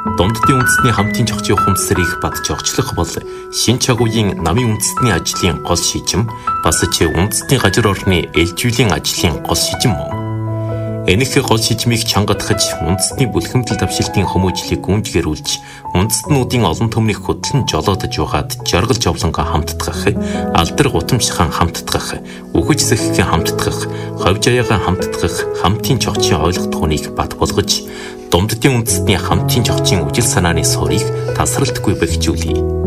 Дунддын үндэстний хамтын чогчийн ухамсарыг бат жогчлох бол шин чагуугийн намын үндэстний ажлын гол шижим, бас ч үндэстний газар орны ээлжүүлэн ажлын гол шижим мөн. Энэх гол шижмийг чангадахж үндэстний бүлхэмдэл давшилтын хүмүүжлийг гүнжгэрүүлж, үндэстнүүдийн олон төмнийг хөдлөн жолоодож угаад жаргал жовлонго хамтдах, алдар гутамшхан хамтдах, үхэж сэхгэн хамтдах, ховж аяагаа хамтдах хамтын чогчийн ойлгох хүнийг бат болгож, Дунддын үндэстний хамтын чогчийн үжил санааны сурыг тасралтгүй бэхжүүлье.